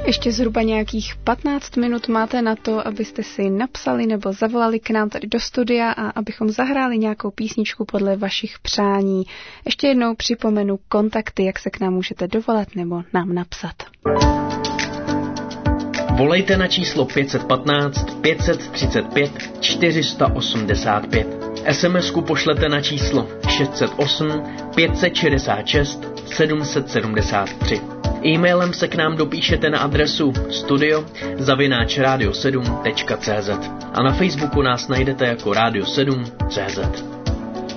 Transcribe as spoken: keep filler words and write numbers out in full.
Ještě zhruba nějakých patnáct minut máte na to, abyste si napsali nebo zavolali k nám tady do studia a abychom zahráli nějakou písničku podle vašich přání. Ještě jednou připomenu kontakty, jak se k nám můžete dovolat nebo nám napsat. Volejte na číslo pět jedna pět, pět tři pět, čtyři osm pět. es em esku pošlete na číslo šest set osm, pět set šedesát šest, sedm set sedmdesát tři. E-mailem se k nám dopíšete na adresu studio zavináč radio sedm tečka cé zet a na Facebooku nás najdete jako Radio sedm tečka cé zet.